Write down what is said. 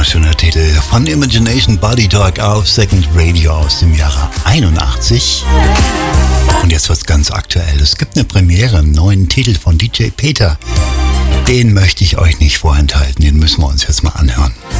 wunderschöner Titel von Imagination Body Talk auf Second Radio aus dem Jahre 81. Und jetzt wird's ganz aktuell. Es gibt eine Premiere, einen neuen Titel von DJ Peter. Den möchte ich euch nicht vorenthalten, den müssen wir uns jetzt mal anhören.